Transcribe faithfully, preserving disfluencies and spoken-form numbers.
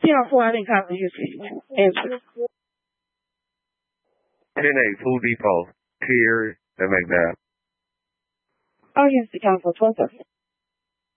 ten four, I didn't copy his answer. ten eight, Full Depot. Clear and McNabb. Oh, yes, the council, twelve thirty.